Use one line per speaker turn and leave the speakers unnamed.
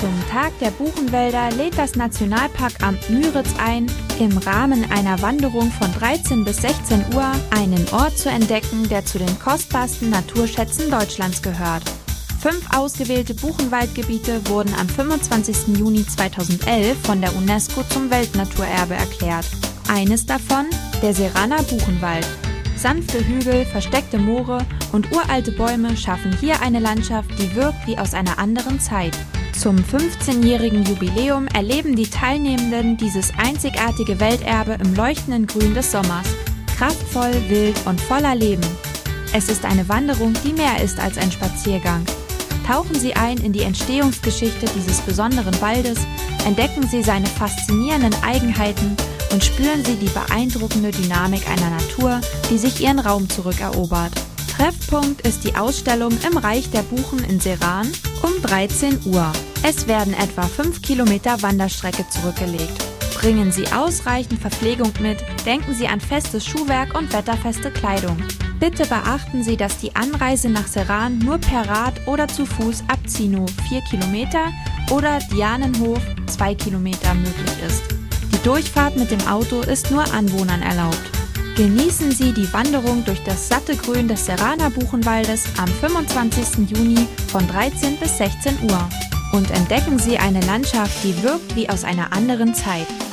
Zum Tag der Buchenwälder lädt das Nationalparkamt Müritz ein, im Rahmen einer Wanderung von 13 bis 16 Uhr einen Ort zu entdecken, der zu den kostbarsten Naturschätzen Deutschlands gehört. 5 ausgewählte Buchenwaldgebiete wurden am 25. Juni 2011 von der UNESCO zum Weltnaturerbe erklärt. Eines davon der Seraner Buchenwald. Sanfte Hügel, versteckte Moore und uralte Bäume schaffen hier eine Landschaft, die wirkt wie aus einer anderen Zeit. Zum 15-jährigen Jubiläum erleben die Teilnehmenden dieses einzigartige Welterbe im leuchtenden Grün des Sommers. Kraftvoll, wild und voller Leben. Es ist eine Wanderung, die mehr ist als ein Spaziergang. Tauchen Sie ein in die Entstehungsgeschichte dieses besonderen Waldes, entdecken Sie seine faszinierenden Eigenheiten und spüren Sie die beeindruckende Dynamik einer Natur, die sich ihren Raum zurückerobert. Treffpunkt ist die Ausstellung im Reich der Buchen in Seran um 13 Uhr. Es werden etwa 5 Kilometer Wanderstrecke zurückgelegt. Bringen Sie ausreichend Verpflegung mit, denken Sie an festes Schuhwerk und wetterfeste Kleidung. Bitte beachten Sie, dass die Anreise nach Seran nur per Rad oder zu Fuß ab Zino 4 Kilometer oder Dianenhof 2 Kilometer möglich ist. Die Durchfahrt mit dem Auto ist nur Anwohnern erlaubt. Genießen Sie die Wanderung durch das satte Grün des Seraner Buchenwaldes am 25. Juni von 13 bis 16 Uhr und entdecken Sie eine Landschaft, die wirkt wie aus einer anderen Zeit.